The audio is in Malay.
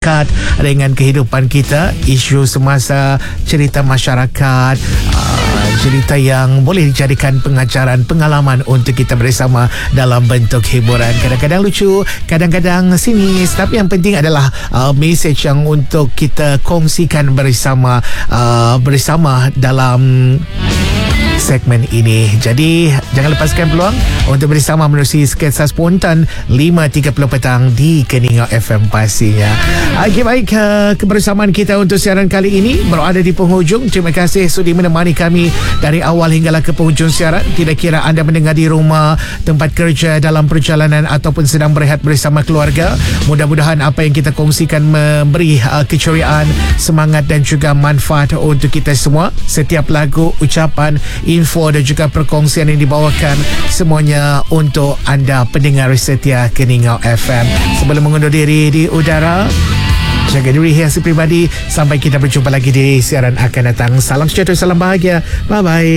dekat dengan kehidupan kita, isu semasa, cerita masyarakat, cerita yang boleh dijadikan pengajaran, pengalaman untuk kita bersama dalam bentuk hiburan. Kadang-kadang lucu, kadang-kadang sinis, tapi yang penting adalah message yang untuk kita kongsikan bersama dalam segmen ini. Jadi jangan lepaskan peluang untuk bersama menerusi sketsa spontan 5.30 petang di Keningau FM pastinya. Okey, baik, kebersamaan kita untuk siaran kali ini berada di penghujung. Terima kasih sudi menemani kami dari awal hinggalah ke penghujung siaran. Tidak kira anda mendengar di rumah, tempat kerja, dalam perjalanan ataupun sedang berehat bersama keluarga. Mudah-mudahan apa yang kita kongsikan memberi keceriaan, semangat dan juga manfaat untuk kita semua. Setiap lagu, ucapan, info dan juga perkongsian yang dibawakan semuanya untuk anda pendengar setia Keningau FM. Sebelum mengundur diri di udara, jaga diri, hiasi pribadi. Sampai kita berjumpa lagi di siaran akan datang. Salam sejahtera, salam bahagia. Bye-bye.